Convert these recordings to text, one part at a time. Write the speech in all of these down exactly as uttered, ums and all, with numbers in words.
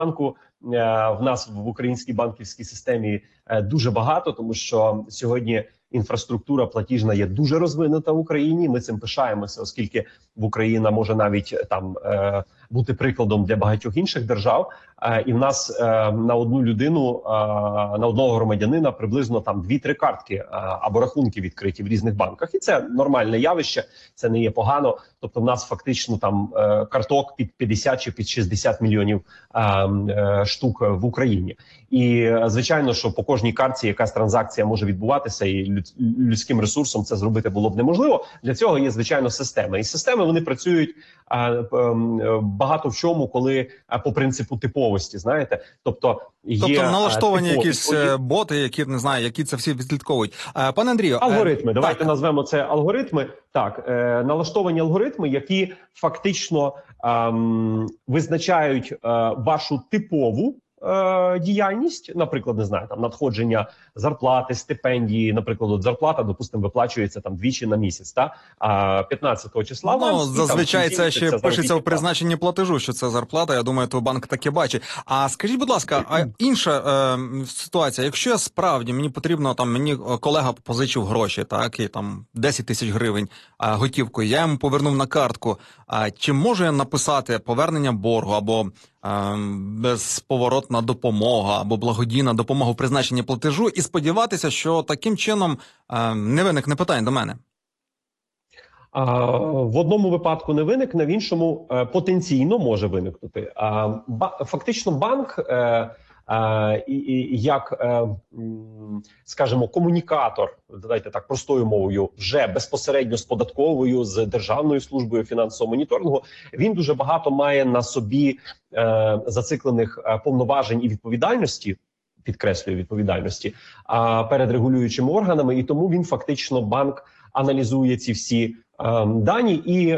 банку в нас в українській банківській системі дуже багато, тому що сьогодні інфраструктура платіжна є дуже розвинута в Україні. Ми цим пишаємося, оскільки в Україна може навіть там бути прикладом для багатьох інших держав. І в нас на одну людину, на одного громадянина приблизно там дві-три картки або рахунки відкриті в різних банках. І це нормальне явище, це не є погано. Тобто в нас фактично там карток під п'ятдесят чи під шістдесят мільйонів штук в Україні. І звичайно, що по кожній картці якась транзакція може відбуватися, і людським ресурсом це зробити було б неможливо. Для цього є, звичайно, системи. І системи, вони працюють багато в чому, коли по принципу типовості, знаєте. Тобто є тобто налаштовані типові, якісь типові... боти, які, не знаю, які це всі відслідковують. Пане Андрію, алгоритми, давайте так. назвемо це алгоритми. Так, налаштовані алгоритми, які фактично ем, визначають е, вашу типову діяльність, наприклад, не знаю, там надходження зарплати, стипендії, наприклад, от зарплата, допустимо, виплачується там двічі на місяць, та а п'ятнадцятого числа. Ну, вам, зазвичай там, це ще це пишеться в призначенні платежу, що це зарплата. Я думаю, то банк таке бачить. А скажіть, будь ласка, а інша е, ситуація, якщо справді мені потрібно, там мені колега позичив гроші, так, і там десять тисяч гривень а, готівкою, я йому повернув на картку. А чи можу я написати повернення боргу або безповоротна допомога або благодійна допомога в призначенні платежу і сподіватися, що таким чином не виникне питань до мене? В одному випадку не виникне, в іншому потенційно може виникнути. Фактично банк як, скажімо, комунікатор, давайте так простою мовою, вже безпосередньо з податковою, з Державною службою фінансового моніторингу, він дуже багато має на собі зациклених повноважень і відповідальності, підкреслюю, відповідальності, перед регулюючими органами, і тому він фактично, банк, аналізує ці всі дані, і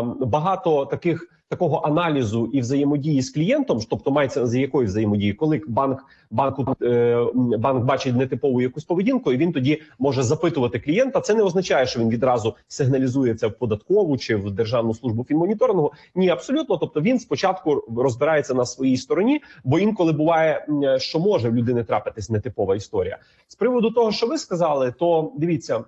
багато таких такого аналізу і взаємодії з клієнтом, тобто мається з якої взаємодії, коли банк банку е, банк бачить нетипову якусь поведінку, і він тоді може запитувати клієнта. Це не означає, що він відразу сигналізує це в податкову чи в Державну службу фінмоніторингу. Ні, абсолютно. Тобто він спочатку розбирається на своїй стороні, бо інколи буває, що може в людини трапитись нетипова історія. З приводу того, що ви сказали, то дивіться.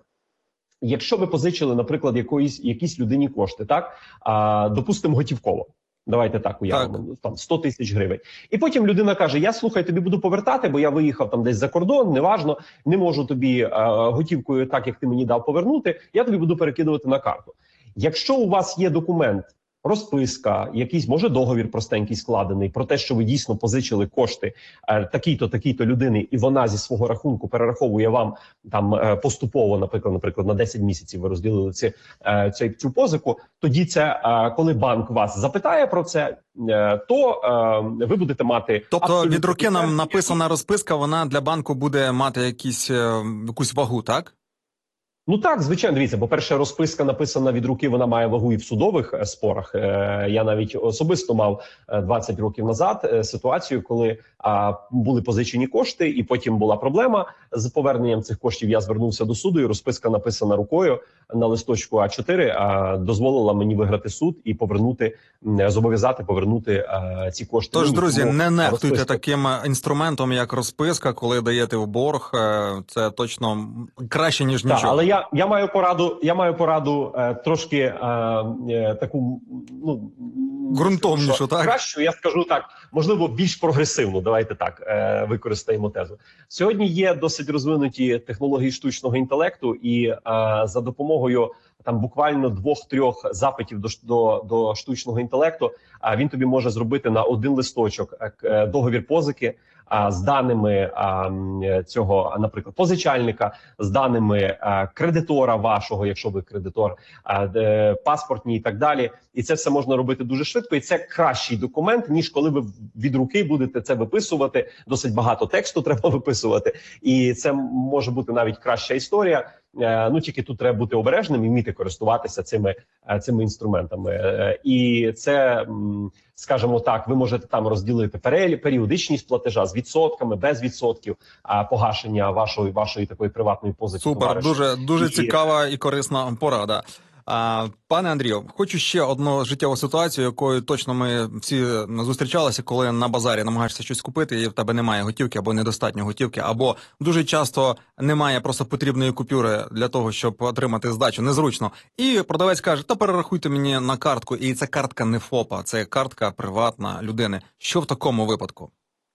Якщо ви позичили, наприклад, якоїсь якійсь людині кошти, так, а, допустимо, готівково, давайте так уявимо, так. Там сто тисяч гривень, і потім людина каже: я, слухай, тобі буду повертати, бо я виїхав там десь за кордон, неважно, не можу тобі а, готівкою, так як ти мені дав, повернути, я тобі буду перекидувати на карту. Якщо у вас є документ, розписка, якийсь, може, договір простенький складений про те, що ви дійсно позичили кошти е, такій-то, такій-то людини, і вона зі свого рахунку перераховує вам там е, поступово, наприклад, наприклад, на десять місяців ви розділили ці, е, цю, цю позику, тоді це, е, коли банк вас запитає про це, е, то е, ви будете мати... Тобто від руки нам написана розписка, вона для банку буде мати якісь, е, якусь вагу, так? Ну так, звичайно, дивіться, по-перше, розписка написана від руки, вона має вагу і в судових спорах. Я навіть особисто мав двадцять років назад ситуацію, коли а, були позичені кошти, і потім була проблема з поверненням цих коштів. Я звернувся до суду, і розписка написана рукою на листочку а чотири, а дозволила мені виграти суд і повернути, зобов'язати повернути а, ці кошти. Тож, мені. друзі, Тому не нехтуйте розписка... таким інструментом, як розписка, коли даєте в борг. Це точно краще, ніж нічого. Так, але я Я маю пораду, я маю пораду е, трошки е, е, таку, ну, ґрунтовнішу, так? Кращу, я скажу так, можливо, більш прогресивну, давайте так, е, використаємо тезу. Сьогодні є досить розвинуті технології штучного інтелекту, і е, за допомогою там буквально двох-трьох запитів до, до, до штучного інтелекту, а він тобі може зробити на один листочок е, договір позики, а, з даними а, цього, наприклад, позичальника, з даними а, кредитора вашого, якщо ви кредитор, а, де, паспортні і так далі. І це все можна робити дуже швидко. І це кращий документ, ніж коли ви від руки будете це виписувати. Досить багато тексту треба виписувати. І це може бути навіть краща історія. Ну, тільки тут треба бути обережним і вміти користуватися цими, цими інструментами. І це, скажімо так, ви можете там розділити періодичність платежа з відсотками, без відсотків, погашення вашої, вашої такої приватної позики. Супер, дуже, дуже і... цікава і корисна порада. А, пане Андрію, хочу ще одну життєву ситуацію, якою точно ми всі зустрічалися, коли на базарі намагаєшся щось купити, і в тебе немає готівки або недостатньо готівки, або дуже часто немає просто потрібної купюри для того, щоб отримати здачу. Незручно. І продавець каже, та перерахуйте мені на картку, і ця картка не ФОПа, це картка приватна людини. Що в такому випадку?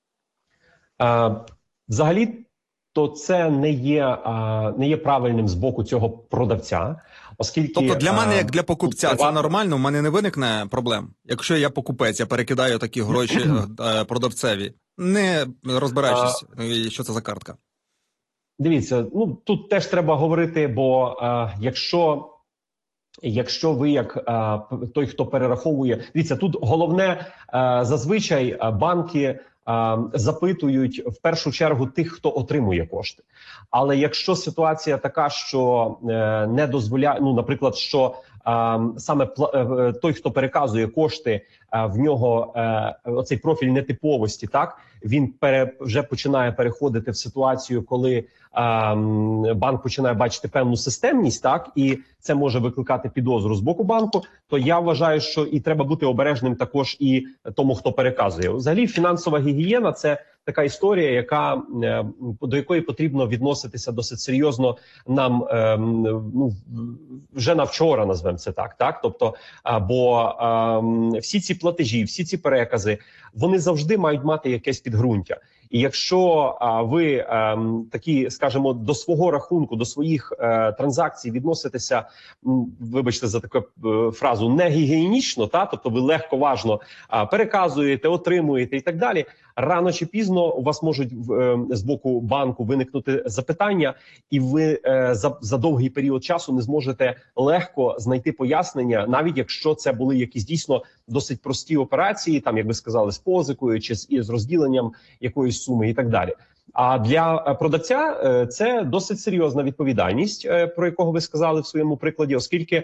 А, взагалі, то це не є, а, не є правильним з боку цього продавця, оскільки... Тобто для мене, а, як для покупця, приватно... це нормально, в мене не виникне проблем? Якщо я покупець, я перекидаю такі гроші е, продавцеві, не розбираючись, а... що це за картка? Дивіться, ну тут теж треба говорити, бо а, якщо... Якщо ви як а, той, хто перераховує, дивіться, тут головне а, зазвичай а, банки а, запитують в першу чергу тих, хто отримує кошти. Але якщо ситуація така, що е, не дозволяє, ну, наприклад, що е, саме е, той, хто переказує кошти, е, в нього е, оцей профіль нетиповості, так він пере, вже починає переходити в ситуацію, коли е, банк починає бачити певну системність, так і це може викликати підозру з боку банку. То я вважаю, що і треба бути обережним також і тому, хто переказує. Взагалі, фінансова гігієна – це така історія, яка до якої потрібно відноситися досить серйозно нам, ну вже на вчора, назвемо це так. Так, тобто, бо всі ці платежі, всі ці перекази, вони завжди мають мати якесь підґрунтя. І якщо а, ви а, такі, скажімо, до свого рахунку, до своїх а, транзакцій відноситеся, м, вибачте за таку а, фразу, не гігієнічно, та тобто ви легковажно а, переказуєте, отримуєте і так далі, рано чи пізно у вас можуть а, з боку банку виникнути запитання, і ви а, за, за довгий період часу не зможете легко знайти пояснення, навіть якщо це були якісь дійсно досить прості операції, там, як ви сказали, з позикою чи з, з розділенням якоїсь суми і так далі. А для продавця це досить серйозна відповідальність, про якого ви сказали в своєму прикладі, оскільки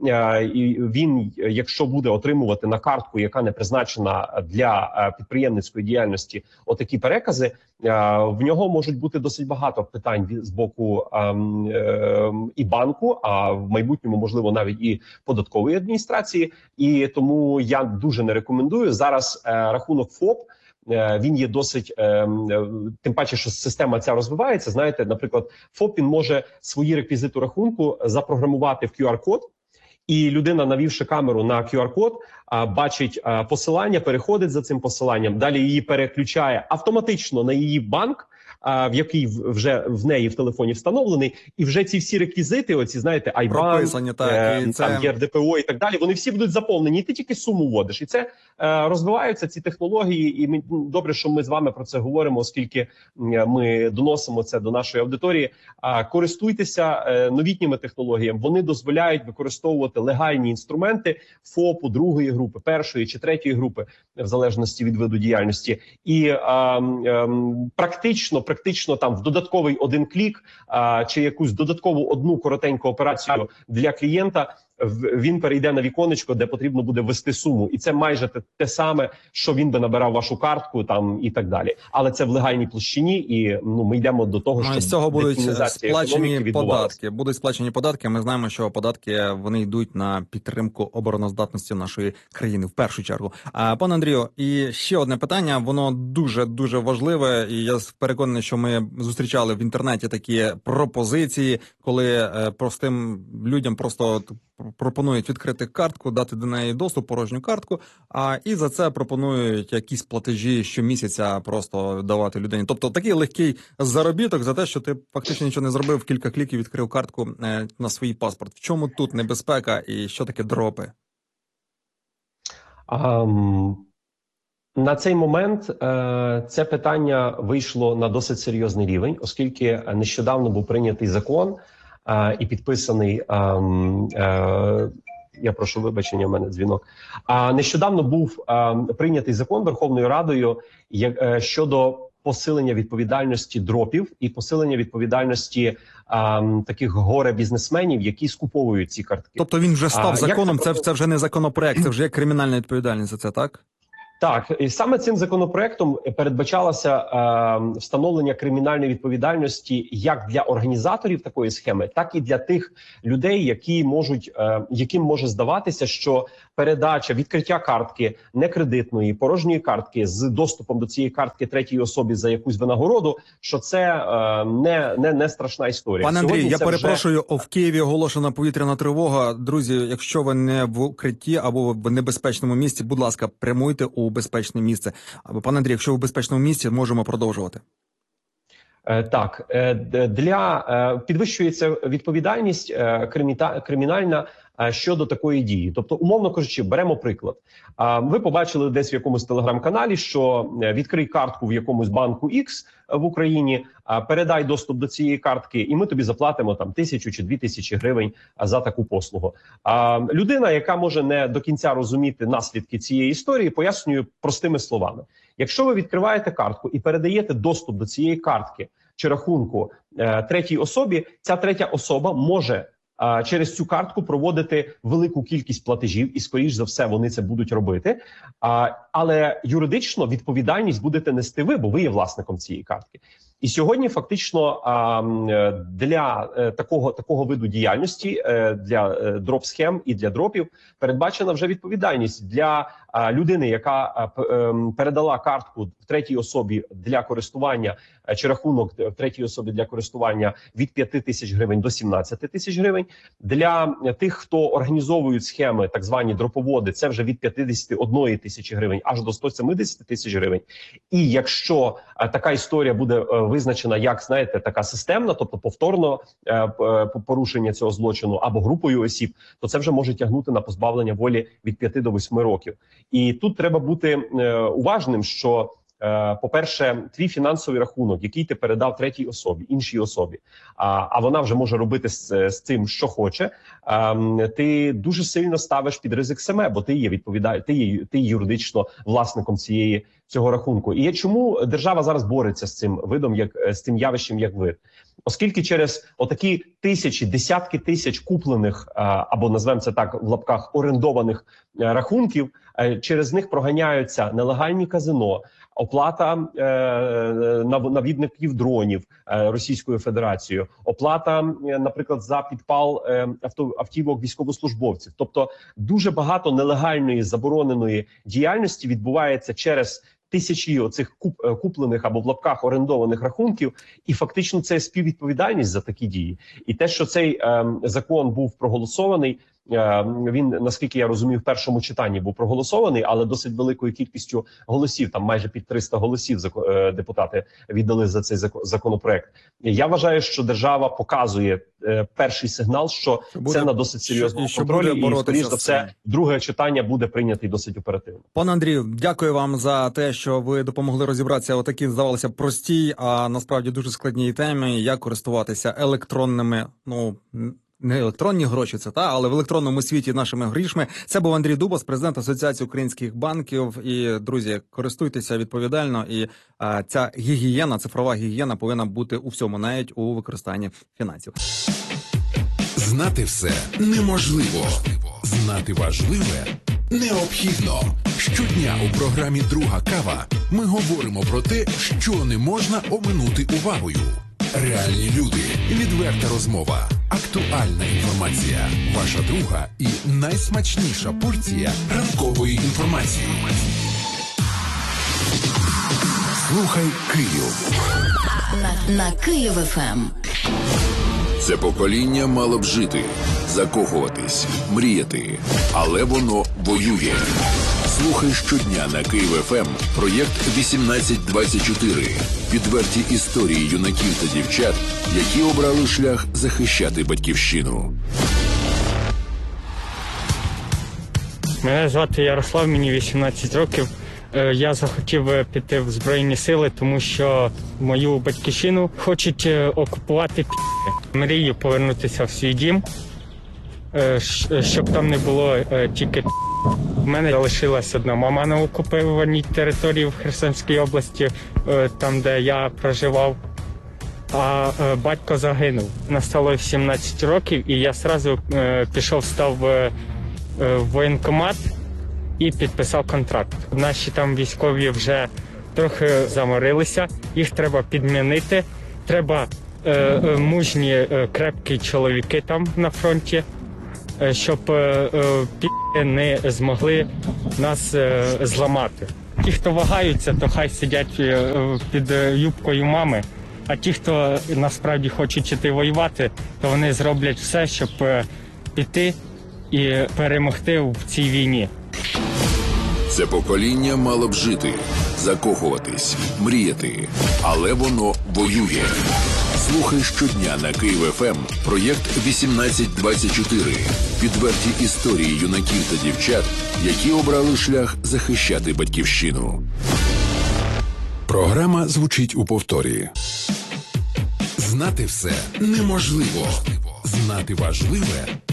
він, якщо буде отримувати на картку, яка не призначена для підприємницької діяльності, отакі перекази, в нього можуть бути досить багато питань з боку і банку, а в майбутньому, можливо, навіть і податкової адміністрації. І тому я дуже не рекомендую зараз рахунок ФОП. Він є досить, тим паче, що система ця розвивається. Знаєте, наприклад, ФОП він може свої реквізити рахунку запрограмувати в кю ар-код, і людина, навівши камеру на кю ар-код, бачить посилання, переходить за цим посиланням, далі її переключає автоматично на її банк, в який вже в неї в телефоні встановлений, і вже ці всі реквізити, оці, знаєте, Айбан, е, там, Є Р Д П О і так далі, вони всі будуть заповнені, і ти тільки суму вводиш. І це е, розвиваються ці технології, і ми, добре, що ми з вами про це говоримо, оскільки ми доносимо це до нашої аудиторії. А, користуйтеся е, новітніми технологіями, вони дозволяють використовувати легальні інструменти ФОПу другої групи, першої чи третьої групи, в залежності від виду діяльності. І е, е, практично Практично там в додатковий один клік а, чи якусь додаткову одну коротеньку операцію для клієнта він перейде на віконечко, де потрібно буде ввести суму, і це майже те, те саме, що він би набирав вашу картку там і так далі. Але це в легальній площині, і ну ми йдемо до того, що з цього будуть сплачені податки. Будуть сплачені податки. Ми знаємо, що податки вони йдуть на підтримку обороноздатності нашої країни в першу чергу. А пане Андрію, і ще одне питання. Воно дуже дуже важливе, і я переконаний, що ми зустрічали в інтернеті такі пропозиції, коли простим людям просто пропонують відкрити картку, дати до неї доступ, порожню картку, а і за це пропонують якісь платежі щомісяця просто давати людині. Тобто такий легкий заробіток за те, що ти фактично нічого не зробив, кілька кліків відкрив картку е, на свій паспорт. В чому тут небезпека і що таке дропи? Um... На цей момент е, це питання вийшло на досить серйозний рівень, оскільки нещодавно був прийнятий закон е, і підписаний, е, е, я прошу вибачення, у мене дзвінок, а нещодавно був е, прийнятий закон Верховною Радою як, е, щодо посилення відповідальності дропів і посилення відповідальності е, таких горе-бізнесменів, які скуповують ці картки. Тобто він вже став а, законом, це, це, це вже не законопроект, це вже є кримінальна відповідальність за це, так? Так, і саме цим законопроектом передбачалося е, встановлення кримінальної відповідальності як для організаторів такої схеми, так і для тих людей, які можуть, е, яким може здаватися, що передача, відкриття картки некредитної, порожньої картки з доступом до цієї картки третій особі за якусь винагороду, що це е, не, не, не страшна історія. Пане Андрій, Сьогодні я це перепрошую, вже... в Києві оголошена повітряна тривога. Друзі, якщо ви не в укритті або в небезпечному місці, будь ласка, прямуйте у безпечне місце. Пане Андрій, якщо ви в безпечному місці, можемо продовжувати. Так, для підвищується відповідальність кримінальна щодо такої дії. Тобто, умовно кажучи, беремо приклад. Ви побачили десь в якомусь телеграм-каналі, що відкрий картку в якомусь банку X в Україні, передай доступ до цієї картки, і ми тобі заплатимо там тисячу чи дві тисячі гривень за таку послугу. Людина, яка може не до кінця розуміти наслідки цієї історії, пояснює простими словами. Якщо ви відкриваєте картку і передаєте доступ до цієї картки чи рахунку е, третій особі, ця третя особа може е, через цю картку проводити велику кількість платежів, і, скоріш за все, вони це будуть робити. Е, але юридично відповідальність будете нести ви, бо ви є власником цієї картки. І сьогодні фактично для такого такого виду діяльності, для дроп-схем і для дропів передбачена вже відповідальність для людини, яка передала картку в третій особі для користування чи рахунок в третій особі для користування від п'яти тисяч гривень до сімнадцяти тисяч гривень. Для тих, хто організовують схеми, так звані дроповоди, це вже від п'ятдесяти однієї тисячі гривень аж до ста сімдесяти тисяч гривень. І якщо така історія буде визначена як, знаєте, така системна, тобто повторно е, порушення цього злочину або групою осіб, то це вже може тягнути на позбавлення волі від п'яти до восьми років. І тут треба бути е, уважним, що е, по-перше, твій фінансовий рахунок, який ти передав третій особі, іншій особі, а, а вона вже може робити з, з цим, що хоче, е, ти дуже сильно ставиш під ризик себе, бо ти є відповідає, ти є, ти є юридично власником цієї цього рахунку. І чому держава зараз бореться з цим видом, як з цим явищем, як вид? Оскільки через отакі тисячі, десятки тисяч куплених, або назвемо це так в лапках, орендованих рахунків, через них проганяються нелегальні казино, оплата е, навідників дронів е, Російською Федерацією, оплата, е, наприклад, за підпал е, авто, автівок військовослужбовців. Тобто дуже багато нелегальної забороненої діяльності відбувається через тисячі оцих куп, куплених або в лапках орендованих рахунків, і фактично це співвідповідальність за такі дії. І те, що цей е, закон був проголосований, е, він, наскільки я розумію, в першому читанні був проголосований, але досить великою кількістю голосів, там майже під триста голосів е, депутати віддали за цей законопроект. Я вважаю, що держава показує е, перший сигнал, що, що буде, це на досить серйозному контролі, і, скоріш за все, друге читання буде прийнятий досить оперативно. Пане Андрію, дякую вам за те, що ви допомогли розібратися у такій, здавалося, простій, а насправді дуже складній темі, як користуватися електронними, ну, не електронні гроші, це та, але в електронному світі нашими грішми. Це був Андрій Дубас, президент Асоціації українських банків. І, друзі, користуйтеся відповідально. І а, ця гігієна, цифрова гігієна повинна бути у всьому, навіть у використанні фінансів. Знати все неможливо. Знати важливе необхідно. Щодня у програмі «Друга кава» ми говоримо про те, що не можна оминути увагою. Реальні люди, відверта розмова, актуальна інформація, ваша друга і найсмачніша порція ранкової інформації. Слухай Київ. На, на Київ еф ем. Це покоління мало б жити, закохуватись, мріяти, але воно воює. Слухай щодня на Київ еф ем проєкт вісімнадцять двадцять чотири. Відверті історії юнаків та дівчат, які обрали шлях захищати батьківщину. Мене звати Ярослав, мені вісімнадцять років. Я захотів піти в Збройні сили, тому що мою батьківщину хочуть окупувати пі***и. Мрію повернутися в свій дім, щоб там не було тільки пі***. У мене залишилась одна мама на окупованій території в Херсонській області, там, де я проживав, а батько загинув. Настало сімнадцять років, і я одразу пішов, став в воєнкомат і підписав контракт. Наші там військові вже трохи заморилися, їх треба підмінити. Треба е, е, мужні, е, крепкі чоловіки там на фронті, е, щоб е, е, пі***и не змогли нас е, зламати. Ті, хто вагаються, то хай сидять е, під юбкою мами, а ті, хто насправді хочуть іти воювати, то вони зроблять все, щоб е, піти і перемогти в цій війні. Це покоління мало б жити, закохуватись, мріяти, але воно воює. Слухай щодня на Київ еф ем проєкт вісімнадцять двадцять чотири. Відверті історії юнаків та дівчат, які обрали шлях захищати батьківщину. Програма звучить у повторі. Знати все неможливо. Знати важливе